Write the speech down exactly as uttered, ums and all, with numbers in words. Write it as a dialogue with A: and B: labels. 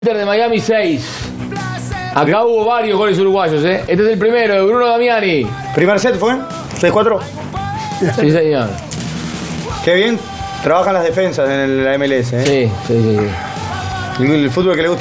A: Inter de Miami seis. Acá hubo varios goles uruguayos, ¿eh? Este es el primero de Bruno Damiani.
B: ¿Primer set fue? ¿seis cuatro?
A: Sí, señor.
B: Qué bien trabajan las defensas en la M L S, ¿eh?
A: Sí, sí, sí. sí.
B: El, el fútbol que le gusta